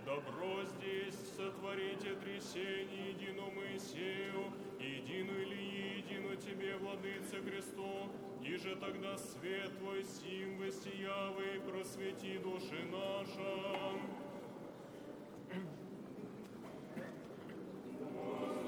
Добро здесь сотворите трясение единомыслию, единую ли едину тебе, Владыце Христу, и же тогда свет Твой сим воссиявы и просвети души наша.